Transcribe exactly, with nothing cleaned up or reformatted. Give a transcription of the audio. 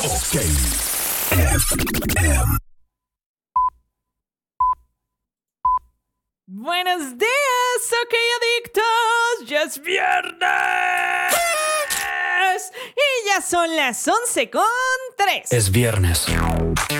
Ok F M. Buenos días, ok adictos, ya es viernes y ya son las once con tres. Es viernes.